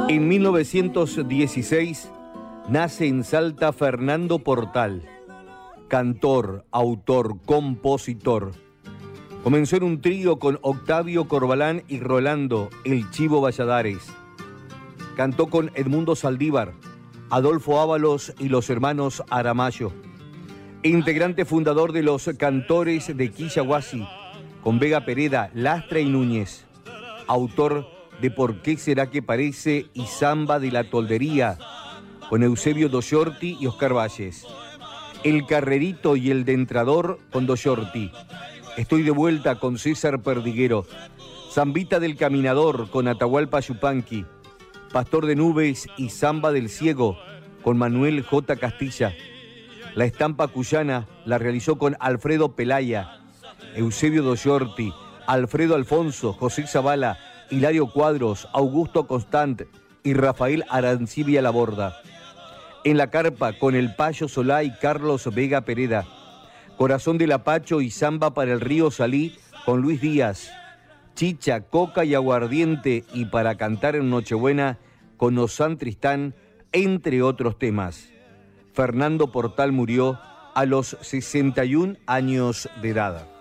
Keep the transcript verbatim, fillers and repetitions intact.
En mil novecientos dieciséis nace en Salta Fernando Portal, cantor, autor, compositor. Comenzó en un trío con Octavio Corbalán y Rolando El Chivo Valladares. Cantó con Edmundo Saldívar, Adolfo Ábalos y los hermanos Aramayo. Integrante fundador de los Cantores de Quillahuasi, con Vega Pereda, Lastra y Núñez. Autor de Por qué será que parece y Samba de la Toldería, con Eusebio Doyorti y Oscar Valles. El Carrerito y el Dentrador con Doyorti. Estoy de vuelta con César Perdiguero. Zambita del Caminador con Atahualpa Yupanqui. Pastor de Nubes y Zamba del Ciego con Manuel J. Castilla. La estampa cuyana la realizó con Alfredo Pelaya, Eusebio Doyorti, Alfredo Alfonso, José Zavala, Hilario Cuadros, Augusto Constant y Rafael Arancibia Laborda. En la carpa con el Payo Solá y Carlos Vega Pereda. Corazón del Apacho y Samba para el Río Salí con Luis Díaz. Chicha, coca y aguardiente y para cantar en Nochebuena con Osán Tristán, entre otros temas. Fernando Portal murió a los sesenta y un años de edad.